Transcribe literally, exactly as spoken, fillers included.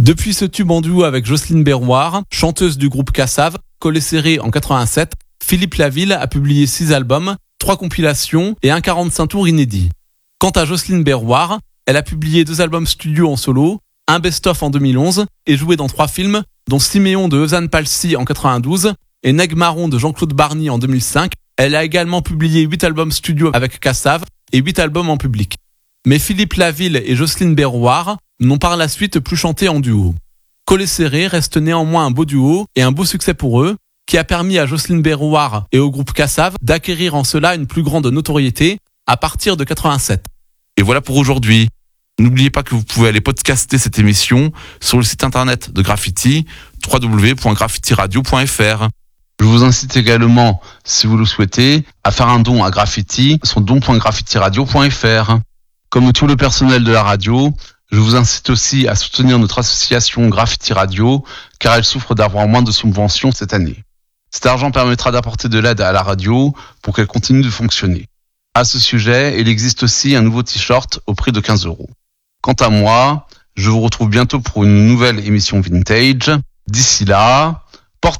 Depuis ce tube en duo avec Jocelyne Berroir, chanteuse du groupe Kassav, Collet Serré en quatre-vingt-sept, Philippe Laville a publié six albums, trois compilations et un quarante-cinq tours inédit. Quant à Jocelyne Berroir, elle a publié deux albums studio en solo, un best-of en deux mille onze et joué dans trois films, dont Siméon de Ozan Palcy en quatre-vingt-douze et Neg Marron de Jean-Claude Barny en deux mille cinq. Elle a également publié huit albums studio avec Kassav et huit albums en public. Mais Philippe Laville et Jocelyne Berroir n'ont par la suite plus chanté en duo. Collet Serré reste néanmoins un beau duo et un beau succès pour eux, qui a permis à Jocelyne Berroir et au groupe Kassav d'acquérir en cela une plus grande notoriété à partir de quatre-vingt-sept. Et voilà pour aujourd'hui. N'oubliez pas que vous pouvez aller podcaster cette émission sur le site internet de Graffiti, w w w point graffiti radio point f r. Je vous incite également, si vous le souhaitez, à faire un don à Graffiti sur don point graffiti radio point f r. Comme tout le personnel de la radio, je vous incite aussi à soutenir notre association Graffiti Radio, car elle souffre d'avoir moins de subventions cette année. Cet argent permettra d'apporter de l'aide à la radio pour qu'elle continue de fonctionner. À ce sujet, il existe aussi un nouveau t-shirt au prix de quinze euros. Quant à moi, je vous retrouve bientôt pour une nouvelle émission vintage. D'ici là,